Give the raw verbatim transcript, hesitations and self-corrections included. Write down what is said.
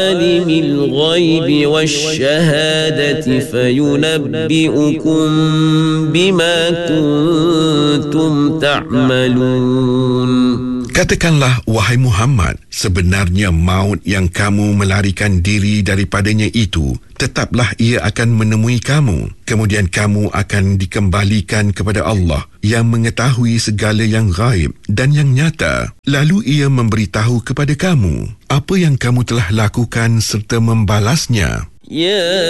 عالم الغيب والشهادة فينبئكم بما كنتم تعملون. Katakanlah, wahai Muhammad, sebenarnya maut yang kamu melarikan diri daripadanya itu, tetaplah ia akan menemui kamu. Kemudian kamu akan dikembalikan kepada Allah yang mengetahui segala yang ghaib dan yang nyata. Lalu ia memberitahu kepada kamu apa yang kamu telah lakukan serta membalasnya. Ya